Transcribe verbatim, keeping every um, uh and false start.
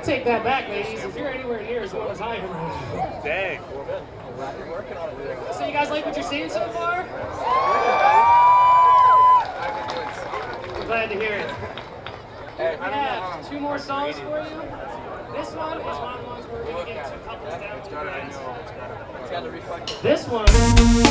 take that back, ladies. If you're anywhere near as well as I am right now. Dang. So you guys like what you're seeing so far? We're glad to hear it. We have two more songs for you. This one is one of the ones where we're going to get two couples down to the dance. This one